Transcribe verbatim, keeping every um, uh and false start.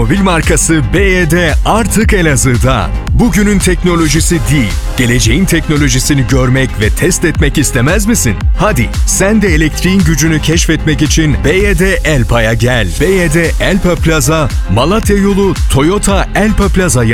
otomobil markası B Y D artık Elazığ'da. Bugünün teknolojisi değil, geleceğin teknolojisini görmek ve test etmek istemez misin? Hadi sen de elektriğin gücünü keşfetmek için B Y D Elpa'ya gel. B Y D Elpa Plaza, Malatya yolu Toyota Elpa Plaza